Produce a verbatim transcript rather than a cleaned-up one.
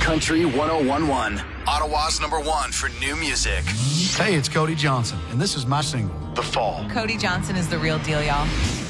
Country one oh one point one. Ottawa's number one for new music. Hey, it's Cody Johnson, and this is my single, The Fall. Cody Johnson is the real deal, y'all.